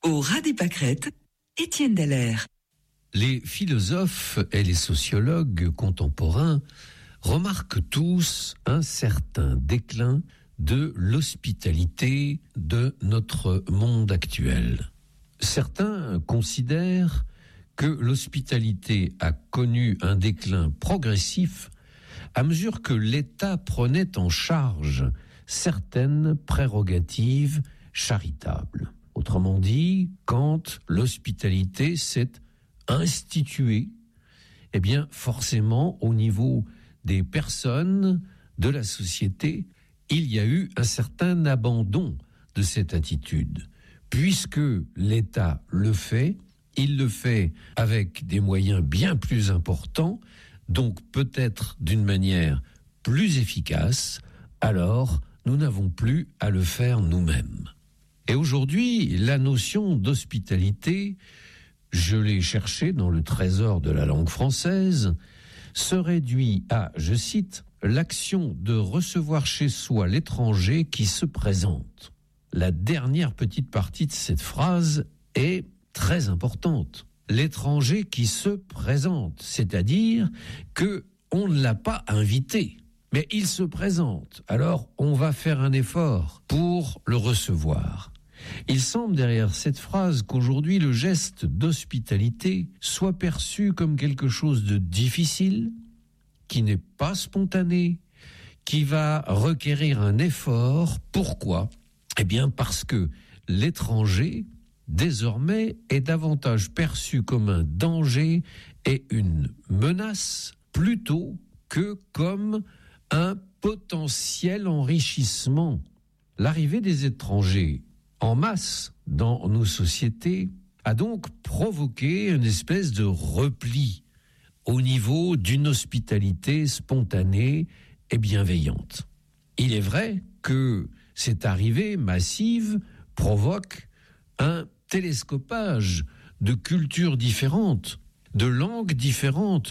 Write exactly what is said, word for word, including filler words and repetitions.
Au ras des pâquerettes, Étienne Dallaire. Les philosophes et les sociologues contemporains remarquent tous un certain déclin de l'hospitalité de notre monde actuel. Certains considèrent que l'hospitalité a connu un déclin progressif à mesure que l'État prenait en charge certaines prérogatives charitables. Autrement dit, quand l'hospitalité s'est instituée, eh bien forcément au niveau des personnes, de la société, il y a eu un certain abandon de cette attitude. Puisque l'État le fait, il le fait avec des moyens bien plus importants, donc peut-être d'une manière plus efficace, alors nous n'avons plus à le faire nous-mêmes. Et aujourd'hui, la notion d'hospitalité, je l'ai cherchée dans le trésor de la langue française, se réduit à, je cite, l'action de recevoir chez soi l'étranger qui se présente. La dernière petite partie de cette phrase est très importante. L'étranger qui se présente, c'est-à-dire que on ne l'a pas invité, mais il se présente. Alors, on va faire un effort pour le recevoir. Il semble derrière cette phrase qu'aujourd'hui le geste d'hospitalité soit perçu comme quelque chose de difficile, qui n'est pas spontané, qui va requérir un effort. Pourquoi ? Eh bien parce que l'étranger, désormais, est davantage perçu comme un danger et une menace plutôt que comme un potentiel enrichissement. L'arrivée des étrangers en masse dans nos sociétés a donc provoqué une espèce de repli au niveau d'une hospitalité spontanée et bienveillante. Il est vrai que cette arrivée massive provoque un télescopage de cultures différentes, de langues différentes,